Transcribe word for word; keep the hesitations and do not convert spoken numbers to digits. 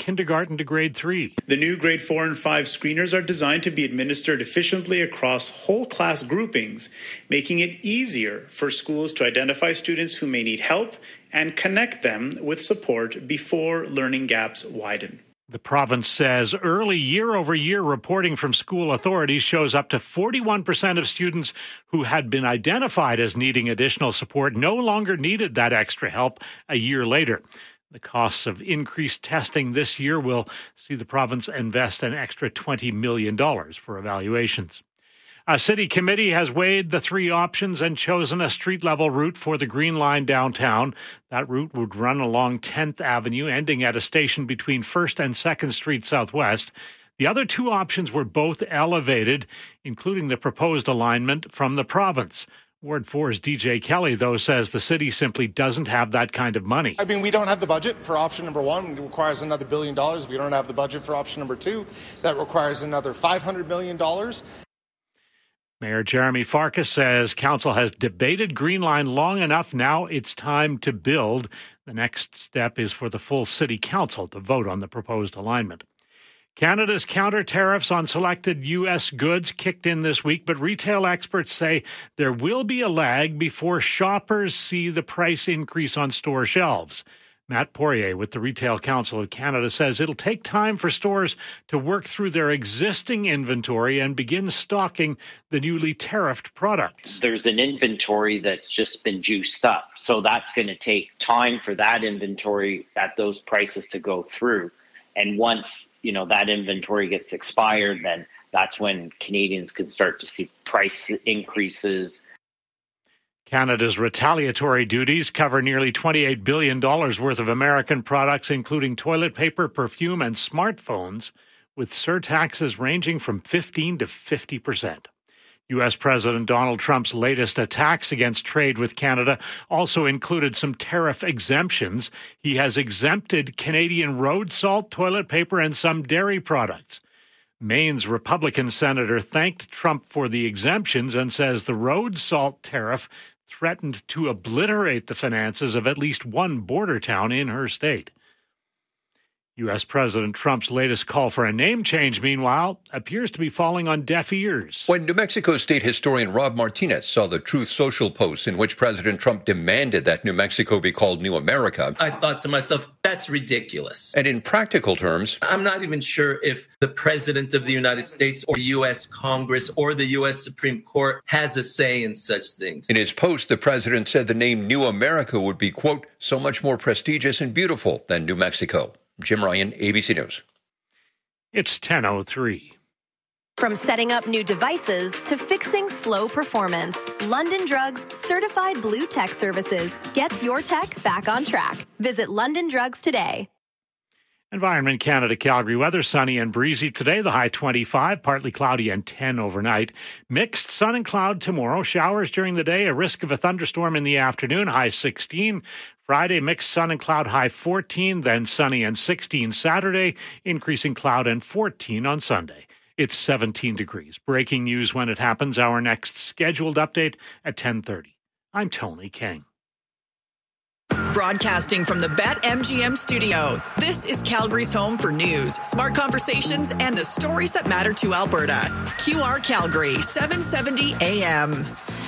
kindergarten to grade three. The new grade four and five screeners are designed to be administered efficiently across whole class groupings, making it easier for schools to identify students who may need help and connect them with support before learning gaps widen. The province says early year-over-year reporting from school authorities shows up to forty-one percent of students who had been identified as needing additional support no longer needed that extra help a year later. The costs of increased testing this year will see the province invest an extra twenty million dollars for evaluations. A city committee has weighed the three options and chosen a street-level route for the Green Line downtown. That route would run along tenth Avenue, ending at a station between first and second Street Southwest. The other two options were both elevated, including the proposed alignment from the province. Ward four's D J Kelly, though, says the city simply doesn't have that kind of money. I mean, we don't have the budget for option number one. It requires another billion dollars. We don't have the budget for option number two. That requires another five hundred million dollars. Mayor Jeremy Farkas says council has debated Green Line long enough. Now it's time to build. The next step is for the full city council to vote on the proposed alignment. Canada's counter tariffs on selected U S goods kicked in this week, but retail experts say there will be a lag before shoppers see the price increase on store shelves. Matt Poirier with the Retail Council of Canada says it'll take time for stores to work through their existing inventory and begin stocking the newly tariffed products. There's an inventory that's just been juiced up, so that's going to take time for that inventory at those prices to go through. And once, you know, that inventory gets expired, then that's when Canadians can start to see price increases. Canada's retaliatory duties cover nearly twenty-eight billion dollars worth of American products, including toilet paper, perfume, and smartphones, with surtaxes ranging from fifteen to fifty percent. U S President Donald Trump's latest attacks against trade with Canada also included some tariff exemptions. He has exempted Canadian road salt, toilet paper, and some dairy products. Maine's Republican senator thanked Trump for the exemptions and says the road salt tariff threatened to obliterate the finances of at least one border town in her state. U S President Trump's latest call for a name change, meanwhile, appears to be falling on deaf ears. When New Mexico state historian Rob Martinez saw the Truth Social post in which President Trump demanded that New Mexico be called New America, I thought to myself, that's ridiculous. And in practical terms, I'm not even sure if the President of the United States or U S Congress or the U S Supreme Court has a say in such things. In his post, the president said the name New America would be, quote, so much more prestigious and beautiful than New Mexico. Jim Ryan, A B C News. It's ten oh three. From setting up new devices to fixing slow performance, London Drugs Certified Blue Tech Services gets your tech back on track. Visit London Drugs today. Environment Canada Calgary weather, sunny and breezy today, the high twenty-five, partly cloudy and ten overnight. Mixed sun and cloud tomorrow, showers during the day, a risk of a thunderstorm in the afternoon, high sixteen. Friday, mixed sun and cloud, high fourteen, then sunny and sixteen Saturday, increasing cloud and fourteen on Sunday. It's seventeen degrees. Breaking news when it happens, our next scheduled update at ten thirty. I'm Tony King. Broadcasting from the BetMGM studio, this is Calgary's home for news, smart conversations, and the stories that matter to Alberta. Q R Calgary, seven seventy A M.